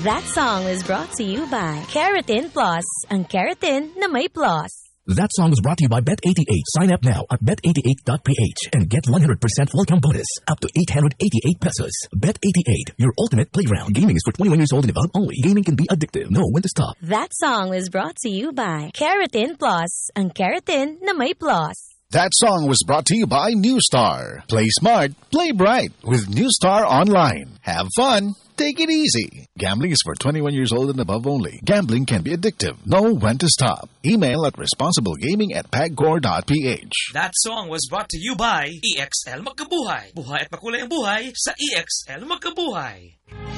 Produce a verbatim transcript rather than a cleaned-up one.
That song was brought to you by Keratin Plus, ang keratin na may plus. That song was brought to you by Bet eighty-eight. Sign up now at bet eighty-eight dot p h and get one hundred percent welcome bonus up to eight hundred eighty-eight pesos. Bet eighty-eight, your ultimate playground. Gaming is for twenty-one years old and above only. Gaming can be addictive. Know when to stop. That song was brought to you by Keratin Plus, ang keratin na may plus. That song was brought to you by New Star. Play smart, play bright with New Star Online. Have fun. Take it easy. Gambling is for twenty-one years old and above only. Gambling can be addictive. Know when to stop. Email at responsiblegaming at pagcor dot p h. That song was brought to you by E X L Magkabuhay. Buhay at makulay ang buhay sa E X L Magkabuhay.